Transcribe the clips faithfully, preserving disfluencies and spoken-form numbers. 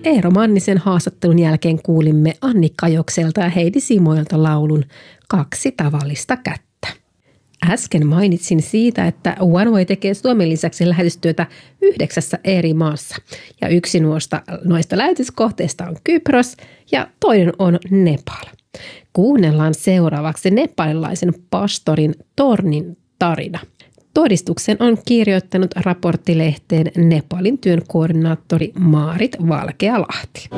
Eero Mannisen haastattelun jälkeen kuulimme Anni Kajokselta ja Heidi Simoilta laulun Kaksi tavallista kättä. Äsken mainitsin siitä, että One Way tekee Suomen lisäksi lähetystyötä yhdeksässä eri maassa. Ja yksi noista, noista lähetyskohteista on Kypros ja toinen on Nepal. Kuunnellaan seuraavaksi nepalilaisen pastorin Tornin tarina. Todistuksen on kirjoittanut Raporttilehteen Nepalin työn koordinaattori Maarit Valkealahti.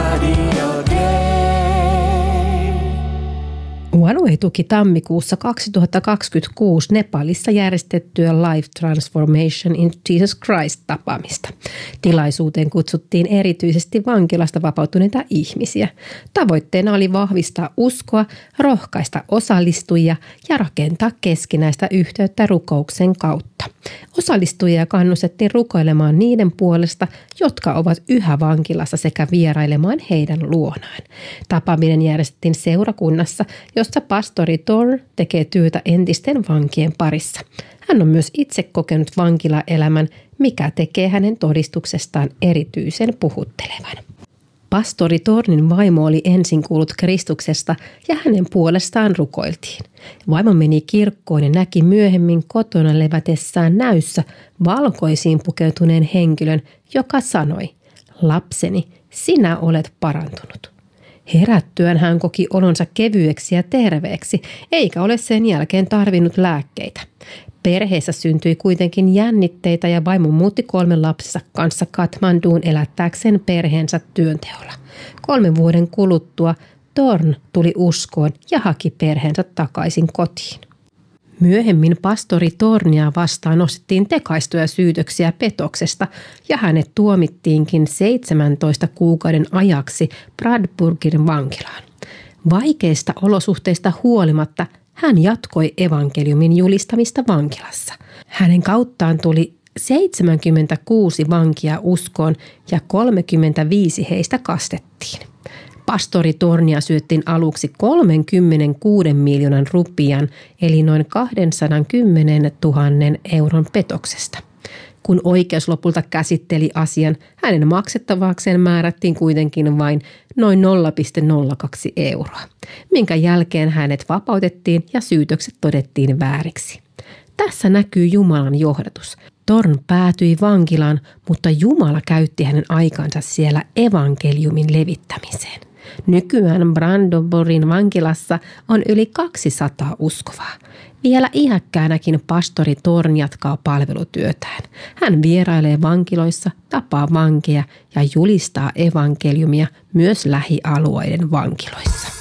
One Way tuki tammikuussa kaksituhattakaksikymmentäkuusi Nepalissa järjestettyä Life Transformation in Jesus Christ-tapaamista. Tilaisuuteen kutsuttiin erityisesti vankilasta vapautuneita ihmisiä. Tavoitteena oli vahvistaa uskoa, rohkaista osallistujia ja rakentaa keskinäistä yhteyttä rukouksen kautta. Osallistujia kannustettiin rukoilemaan niiden puolesta, jotka ovat yhä vankilassa sekä vierailemaan heidän luonaan. Tapaaminen järjestettiin seurakunnassa, jossa pastori Thorn tekee työtä entisten vankien parissa. Hän on myös itse kokenut vankilaelämän, mikä tekee hänen todistuksestaan erityisen puhuttelevan. Pastori Thornin vaimo oli ensin kuullut Kristuksesta ja hänen puolestaan rukoiltiin. Vaimo meni kirkkoon ja näki myöhemmin kotona levätessään näyssä valkoisiin pukeutuneen henkilön, joka sanoi, lapseni, sinä olet parantunut. Herättyään hän koki olonsa kevyeksi ja terveeksi, eikä ole sen jälkeen tarvinnut lääkkeitä. Perheessä syntyi kuitenkin jännitteitä ja vaimo muutti kolmen lapsensa kanssa Kathmanduun elättääkseen perheensä työnteolla. Kolmen vuoden kuluttua Thorn tuli uskoon ja haki perheensä takaisin kotiin. Myöhemmin pastori Thornia vastaan nostettiin tekaistuja syytöksiä petoksesta ja hänet tuomittiinkin seitsemäntoista kuukauden ajaksi Bradburgin vankilaan. Vaikeista olosuhteista huolimatta hän jatkoi evankeliumin julistamista vankilassa. Hänen kauttaan tuli seitsemänkymmentäkuusi vankia uskoon ja kolmekymmentäviisi heistä kastettiin. Pastori Thornia syöttiin aluksi kolmekymmentäkuusi miljoonan rupian eli noin kaksisataakymmentätuhatta euron petoksesta. Kun oikeus lopulta käsitteli asian, hänen maksettavakseen määrättiin kuitenkin vain noin nolla pilkku nolla kaksi euroa, minkä jälkeen hänet vapautettiin ja syytökset todettiin vääriksi. Tässä näkyy Jumalan johdatus. Thorn päätyi vankilaan, mutta Jumala käytti hänen aikansa siellä evankeliumin levittämiseen. Nykyään Brandenburgin vankilassa on yli kaksisataa uskovaa. Vielä iäkkäänäkin pastori Thorn jatkaa palvelutyötään. Hän vierailee vankiloissa, tapaa vankeja ja julistaa evankeliumia myös lähialueiden vankiloissa.